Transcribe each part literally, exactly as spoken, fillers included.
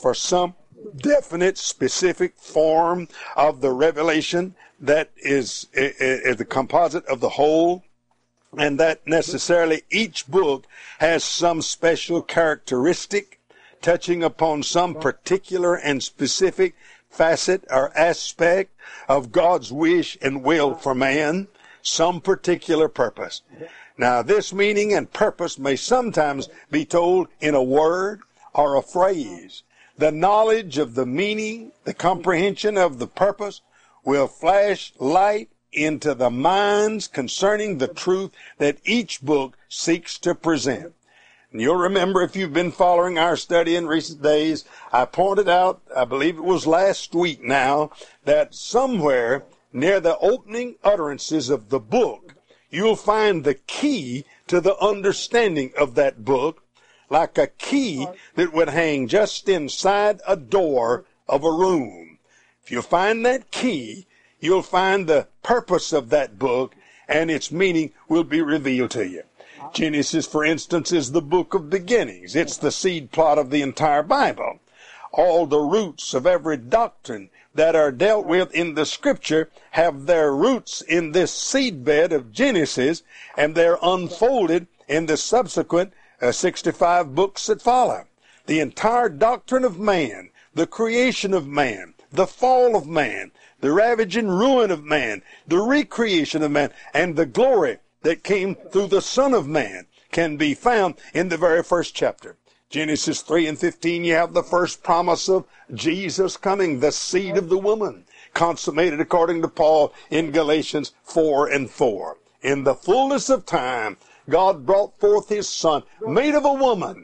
for some definite, specific form of the revelation that is, is, is the composite of the whole, and that necessarily each book has some special characteristic touching upon some particular and specific facet or aspect of God's wish and will for man, some particular purpose. Now, this meaning and purpose may sometimes be told in a word or a phrase. The knowledge of the meaning, the comprehension of the purpose will flash light into the minds concerning the truth that each book seeks to present. And you'll remember, if you've been following our study in recent days, I pointed out, I believe it was last week now, that somewhere near the opening utterances of the book, you'll find the key to the understanding of that book, like a key that would hang just inside a door of a room. If you find that key, you'll find the purpose of that book, and its meaning will be revealed to you. Genesis, for instance, is the book of beginnings. It's the seed plot of the entire Bible. All the roots of every doctrine that are dealt with in the Scripture have their roots in this seed bed of Genesis, and they're unfolded in the subsequent uh, sixty-five books that follow. The entire doctrine of man, the creation of man, the fall of man, the ravage and ruin of man, the recreation of man, and the glory that came through the Son of Man can be found in the very first chapter. Genesis three and fifteen, you have the first promise of Jesus coming, the seed of the woman, consummated according to Paul in Galatians four and four. In the fullness of time, God brought forth his Son, made of a woman,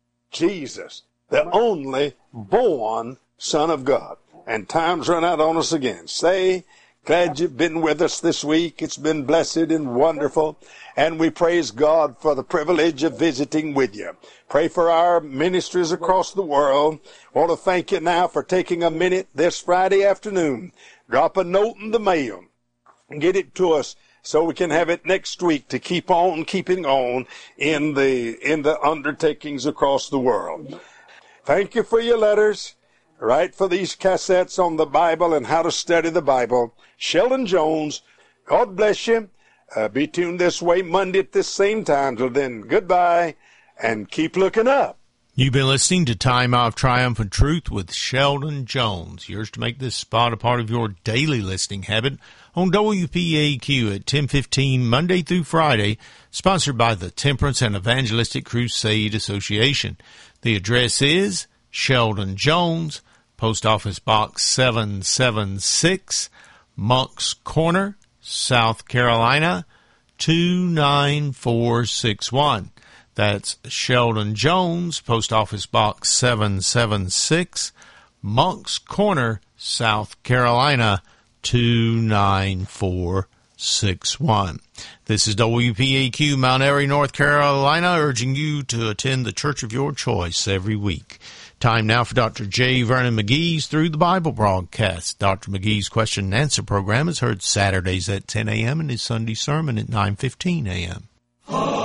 Jesus, the only born Son of God. And time's run out on us again. Say, glad you've been with us this week. It's been blessed and wonderful. And we praise God for the privilege of visiting with you. Pray for our ministries across the world. Want to thank you now for taking a minute this Friday afternoon. Drop a note in the mail and get it to us so we can have it next week to keep on keeping on in the, in the undertakings across the world. Thank you for your letters. Write for these cassettes on the Bible and how to study the Bible. Sheldon Jones, God bless you. Uh, be tuned this way Monday at this same time. Till then, goodbye, and keep looking up. You've been listening to Time of Triumphant Truth with Sheldon Jones. Yours to make this spot a part of your daily listening habit on W P A Q at ten fifteen Monday through Friday, sponsored by the Temperance and Evangelistic Crusade Association. The address is Sheldon Jones, Post Office Box seven seven six, Moncks Corner, South Carolina, two nine four six one. That's Sheldon Jones, Post Office Box seven seven six, Moncks Corner, South Carolina, two nine four six one. This is W P A Q, Mount Airy, North Carolina, urging you to attend the church of your choice every week. Time now for Doctor J. Vernon McGee's Through the Bible broadcast. Doctor McGee's question and answer program is heard Saturdays at ten a.m. and his Sunday sermon at nine fifteen a.m.